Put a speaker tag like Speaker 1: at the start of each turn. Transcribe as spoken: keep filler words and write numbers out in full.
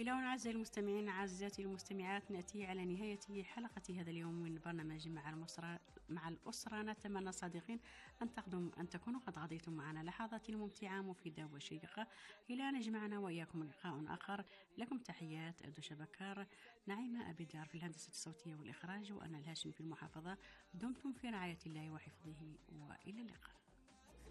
Speaker 1: إلى هنا أعزائي المستمعين عزيزاتي المستمعات نأتي على نهاية حلقة هذا اليوم من برنامج مع المسرة مع الأسرة. نتمنى صديقين أن تقدم أن تكونوا قد قضيتم معنا لحظات ممتعة مفيدة وشيقة. إلى أن يجمعنا وإياكم لقاء آخر، لكم تحيات أدو بكار، نعيمة أبي دار في الهندسة الصوتية والإخراج، وأنا الهاشم في المحافظة. دمتم في رعاية الله وحفظه، وإلى اللقاء.